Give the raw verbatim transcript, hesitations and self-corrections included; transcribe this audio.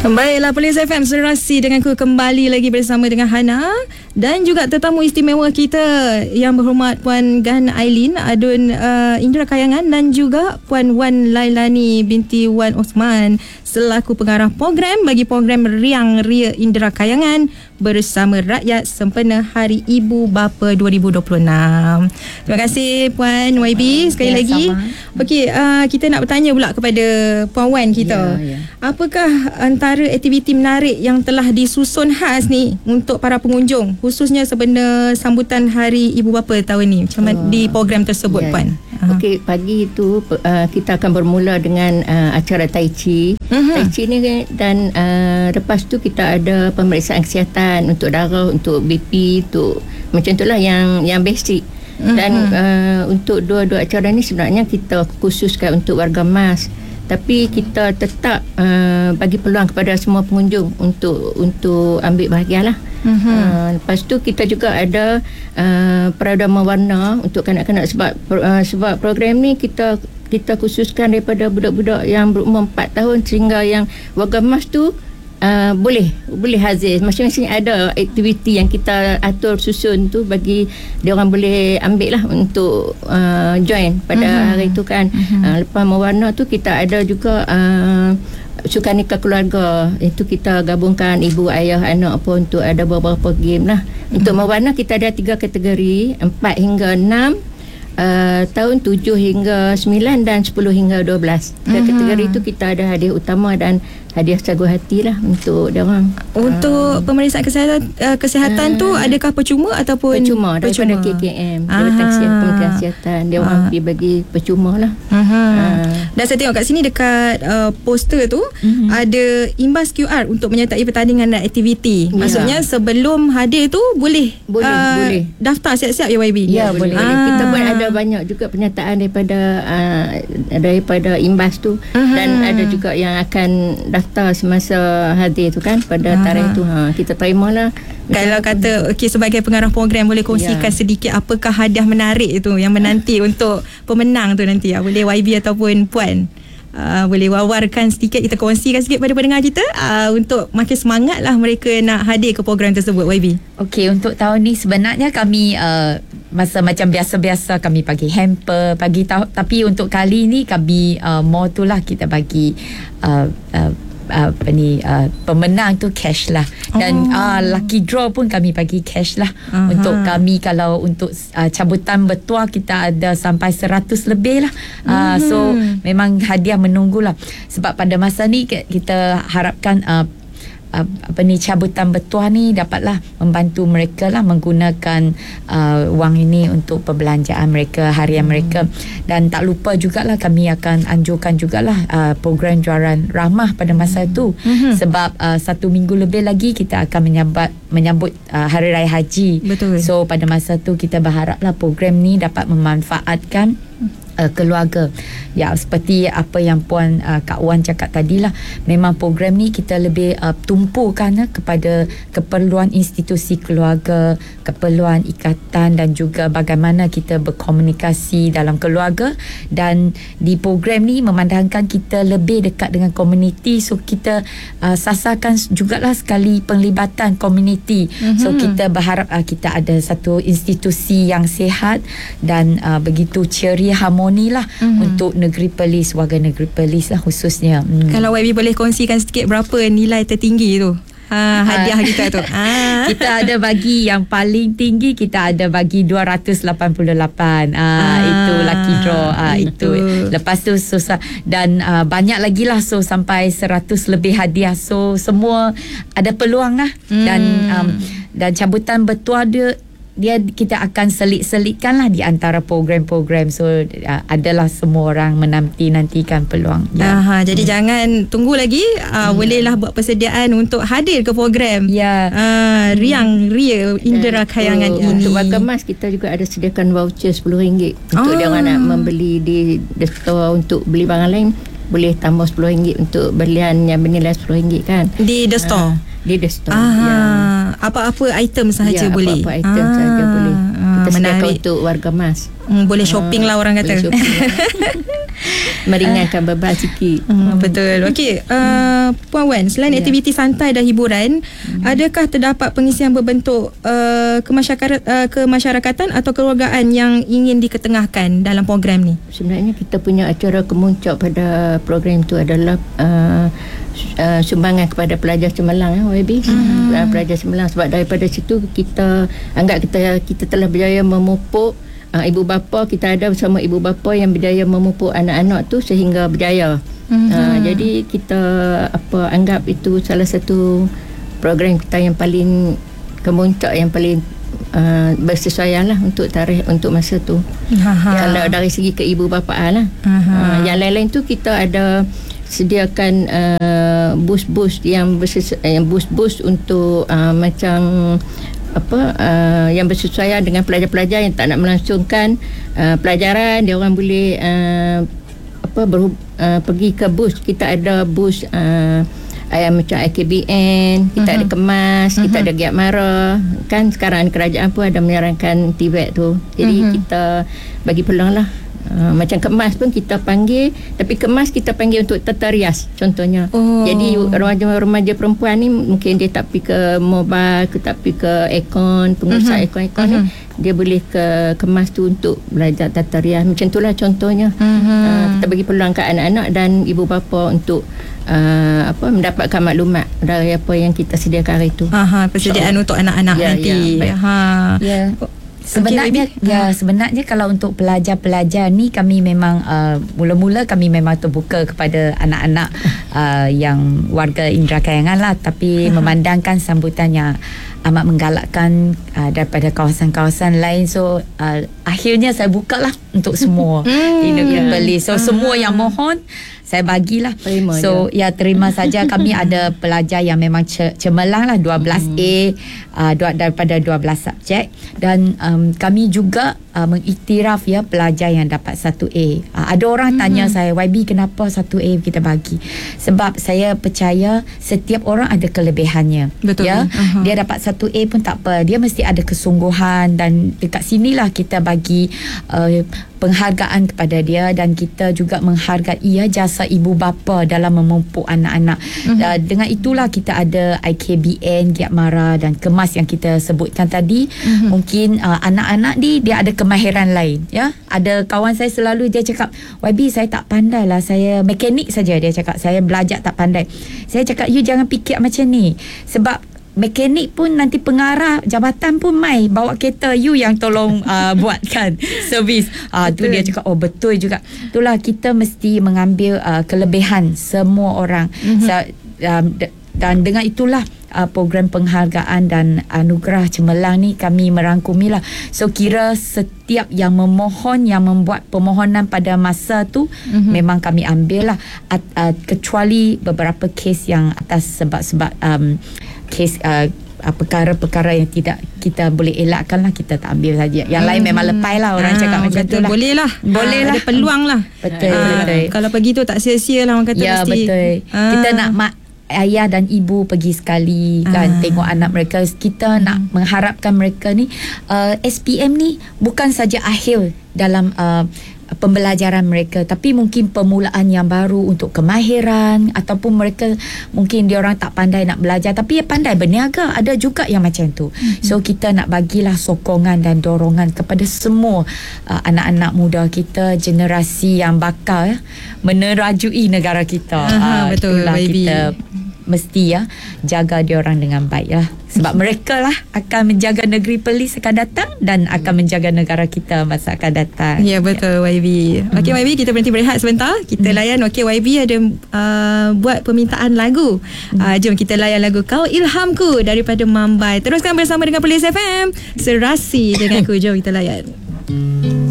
Baiklah, Police F M Serasi dengan ku kembali lagi bersama dengan Hana dan juga tetamu istimewa kita yang berhormat Puan Gan Ailin Adun uh, Indra Kayangan dan juga Puan Wan Lailani binti Wan Osman selaku pengarah program bagi program Riang Ria Indra Kayangan bersama rakyat sempena Hari Ibu Bapa dua ribu dua puluh enam. Terima kasih Puan Y B sekali ya, lagi. Okey, uh, kita nak bertanya pula kepada Puan Wan kita. Ya, ya. Apakah antara aktiviti menarik yang telah disusun khas ni untuk para pengunjung khususnya sempena sambutan Hari Ibu Bapa tahun ni? Macam mana oh. di program tersebut ya, Puan? Okey, pagi itu uh, kita akan bermula dengan uh, acara Tai Chi. Uh-huh. Tai Chi ni dan uh, lepas tu kita ada pemeriksaan kesihatan untuk darah, untuk B P, untuk macam itulah yang yang basic. Uh-huh. Dan uh, untuk dua-dua acara ni sebenarnya kita khususkan untuk warga Mas. Tapi kita tetap uh, bagi peluang kepada semua pengunjung untuk untuk ambil bahagianlah. Uh-huh. Uh, lepas tu kita juga ada uh, peradaan warna untuk kanak-kanak sebab uh, sebab program ni kita kita khususkan daripada budak-budak yang berumur empat tahun sehingga yang warga Mas tu Uh, boleh boleh hadir. Masing-masing ada aktiviti yang kita atur susun tu bagi dia orang boleh ambil lah untuk uh, join pada uh-huh. hari tu kan. Uh-huh. Uh, lepas mewarna tu kita ada juga uh, sukanika keluarga, itu kita gabungkan ibu, ayah, anak pun untuk ada beberapa game lah. Uh-huh. Untuk mewarna kita ada tiga kategori, empat hingga enam, Uh, tahun tujuh hingga sembilan dan sepuluh hingga dua belas. Uh-huh. Kategori itu kita ada hadiah utama dan hadiah sagu hati lah untuk dia orang. Untuk uh, pemeriksaan kesihatan uh, kesihatan uh, tu adakah percuma ataupun percuma daripada K K M, Jabatan Kementerian Kesihatan dia orang uh. pergi bagi percuma lah. Uh-huh. Uh. Dan saya tengok kat sini dekat uh, poster tu uh-huh. ada imbas Q R untuk menyertai pertandingan dan aktiviti. Ya. Maksudnya sebelum hadir tu boleh boleh, uh, boleh. daftar siap-siap ya Y B. Ya, boleh. Ah. Kita pun ada banyak juga penyertaan daripada uh, daripada imbas tu. Uh-huh. Dan ada juga yang akan daftar semasa hadir tu kan pada uh-huh. tarikh tu. Ha, kita terimalah. Kalau kata okey, sebagai pengarah program boleh kongsikan ya. sedikit apakah hadiah menarik itu yang menanti untuk pemenang tu nanti. Boleh Y B ataupun Puan Uh, boleh wawarkan sedikit, kita kongsikan sedikit pada pendengar kita uh, untuk makin semangat lah mereka nak hadir ke program tersebut. Y B. Okey, untuk tahun ni sebenarnya kami uh, masa macam biasa-biasa kami bagi hamper bagi ta- tapi untuk kali ni kami uh, more tu lah kita bagi uh, uh, apa ni uh, pemenang tu cash lah dan oh. uh, lucky draw pun kami bagi cash lah. Uh-huh. Untuk kami kalau untuk uh, cabutan bertuah kita ada sampai seratus lebih lah. uh, uh-huh. So memang hadiah menunggulah sebab pada masa ni kita harapkan uh, Uh, apa ni cabutan bertuah ni dapatlah membantu mereka lah menggunakan uh, wang ini untuk perbelanjaan mereka harian hmm. mereka. Dan tak lupa jugalah kami akan anjurkan jugalah uh, program juaran rahmah pada masa itu. hmm. Sebab uh, satu minggu lebih lagi kita akan menyambut menyambut uh, Hari Raya Haji. Betul. So pada masa tu kita berharaplah program ni dapat memanfaatkan Uh, keluarga. Ya, seperti apa yang Puan uh, Kak Wan cakap tadilah, memang program ni kita lebih uh, tumpukan uh, kepada keperluan institusi keluarga, keperluan ikatan dan juga bagaimana kita berkomunikasi dalam keluarga. Dan di program ni memandangkan kita lebih dekat dengan komuniti, so kita uh, sasarkan jugalah sekali penglibatan komuniti. Mm-hmm. So kita berharap uh, kita ada satu institusi yang sihat dan uh, begitu ceria, harmoni lah mm-hmm. untuk negeri Perlis, warga negeri Perlis lah khususnya. Mm. Kalau Y B boleh kongsikan sedikit berapa nilai tertinggi tu? Ha, hadiah kita tu. Ha. Kita ada bagi yang paling tinggi, kita ada bagi dua ratus lapan puluh lapan. Ah, ha, itu lucky draw. Ah, itu. itu. Lepas tu susah dan uh, banyak lagi lah, so sampai seratus lebih hadiah. So semua ada peluang lah. Hmm. Dan um, dan cabutan bertuah dia dia kita akan selit-selitkan lah di antara program-program, so uh, adalah semua orang menanti-nantikan peluang ya. Aha, jadi hmm. jangan tunggu lagi, uh, hmm. bolehlah buat persediaan untuk hadir ke program ya. uh, Riang Ria Indra Kayangan ya. ini. Untuk warga Mas kita juga ada sediakan voucher sepuluh ringgit untuk oh. dia orang nak membeli di the store untuk beli barang lain, boleh tambah sepuluh ringgit untuk belian yang bernilai sepuluh ringgit kan di the store. Uh, di the store. Ah, ya. Apa-apa item sahaja ya, boleh. Apa-apa item ah, sahaja boleh. kita sediakan menarik. untuk warga mas. Hmm, boleh shopping lah orang kata. Boleh shopping lah. Meringankan beban sikit. Hmm, betul. Okey, uh, Puan Wan, selain Ya. aktiviti santai dan hiburan, hmm. adakah terdapat pengisian berbentuk uh, kemasyarakatan, uh, kemasyarakatan atau keluargaan yang ingin diketengahkan dalam program ni? Sebenarnya kita punya acara kemuncak pada program itu adalah uh, uh, sumbangan kepada pelajar cemerlang, ya, Y B. Hmm. Uh, pelajar cemerlang, sebab daripada situ kita anggap kita kita telah berjaya memupuk uh, ibu bapa, kita ada bersama ibu bapa yang berjaya memupuk anak-anak tu sehingga berjaya. Hmm. Uh, jadi kita apa anggap itu salah satu program kita yang paling kemuncak, yang paling Uh, bersesuaian lah untuk tarikh, untuk masa tu. Aha. Kalau dari segi ke ibu bapa lah. Uh, yang lain-lain tu kita ada sediakan uh, bus-bus yang bersesu- yang bus-bus untuk uh, macam apa uh, yang bersesuaian dengan pelajar-pelajar yang tak nak melangsungkan uh, pelajaran, dia orang boleh uh, apa berhub, uh, pergi ke bus. Kita ada bus uh, yang macam I K B N, kita uh-huh. ada Kemas, uh-huh. kita ada Giat Mara. Kan sekarang kerajaan pun ada menyarankan T V E T tu. Jadi uh-huh. kita bagi peluang lah. Uh, macam Kemas pun kita panggil, tapi Kemas kita panggil untuk tata rias contohnya. Oh. Jadi remaja-remaja perempuan ni mungkin dia tak pergi ke mobile, ke tak pergi ke aircon, pengurusan uh-huh. aircon-aircon uh-huh. ni, dia boleh ke Kemas tu untuk belajar tata rias. Macam itulah contohnya. Uh-huh. Uh, kita bagi peluang ke anak-anak dan ibu bapa untuk Uh, apa mendapatkan maklumat dari apa yang kita sediakan hari itu. Aha, persediaan so, untuk anak-anak ya, nanti. Ya, ha. Ya. Sebenarnya okay, ya sebenarnya kalau untuk pelajar-pelajar ni kami memang uh, mula-mula kami memang terbuka kepada anak-anak uh, yang warga Indra Kayangan lah, tapi uh-huh. memandangkan sambutannya amat menggalakkan uh, daripada kawasan-kawasan lain, so uh, akhirnya saya buka lah untuk semua di negeri Perlis. So uh-huh. semua yang mohon saya bagilah. Terima so je. Ya terima saja. Kami ada pelajar yang memang ce- cemerlang lah, dua belas A uh, daripada dua belas subjek, dan um, kami juga uh, mengiktiraf ya pelajar yang dapat satu A. Uh, ada orang mm-hmm. tanya saya, Y B kenapa satu A kita bagi? Sebab saya percaya setiap orang ada kelebihannya. Betul. Ya, uh-huh. dia dapat satu A pun tak apa. Dia mesti ada kesungguhan, dan dekat sinilah kita bagi uh, penghargaan kepada dia, dan kita juga menghargai ya jasa ibu bapa dalam memupuk anak-anak. Mm-hmm. Uh, dengan itulah kita ada I K B N, Giat Mara dan Kemas yang kita sebutkan tadi. Mm-hmm. Mungkin uh, anak-anak ni dia ada kemahiran lain ya. Ada kawan saya selalu dia cakap, Y B saya tak pandai lah, saya mekanik saja, dia cakap saya belajar tak pandai. Saya cakap you jangan fikir macam ni, sebab mekanik pun nanti pengarah jabatan pun mai bawa kereta, you yang tolong uh, buatkan servis. Ah uh, tu dia cakap oh betul juga. Itulah kita mesti mengambil uh, kelebihan semua orang. Mm-hmm. So, um, d- dan dengan itulah uh, program penghargaan dan anugerah cemerlang ni kami merangkumilah. So kira setiap yang memohon, yang membuat permohonan pada masa tu mm-hmm. memang kami ambil lah. At, uh, kecuali beberapa kes yang atas sebab-sebab um, kes uh, perkara-perkara yang tidak kita boleh elakkan lah, kita tak ambil saja. Yang hmm. lain memang lepai lah, orang ah, cakap macam tu lah. Boleh lah. Boleh ah, lah. Ada peluang lah. Betul, ah, betul. Kalau pergi tu tak sia-sia lah, orang kata ya, mesti. Ya betul. Ah. Kita nak mak ayah dan ibu pergi sekali kan, ah. tengok anak mereka. Kita hmm. nak mengharapkan mereka ni uh, S P M ni bukan saja akhir dalam uh, pembelajaran mereka, tapi mungkin permulaan yang baru untuk kemahiran, ataupun mereka mungkin dia orang tak pandai nak belajar tapi dia pandai berniaga, ada juga yang macam tu. Mm-hmm. So kita nak bagilah sokongan dan dorongan kepada semua uh, anak-anak muda kita, generasi yang bakal ya, menerajui negara kita. Aha, uh, betul, itulah baby. Kita mesti ya jaga dia orang dengan baik lah, sebab mereka lah akan menjaga negeri Perlis akan datang dan akan menjaga negara kita masa akan datang. Ya betul ya. Y B. Okey Y B, kita berhenti berehat sebentar. Kita hmm. layan. Okey Y B ada uh, buat permintaan lagu. Hmm. Uh, jom kita layan lagu Kau Ilhamku daripada Mambai. Teruskan bersama dengan Perlis F M. Serasi denganku. Jom kita layan.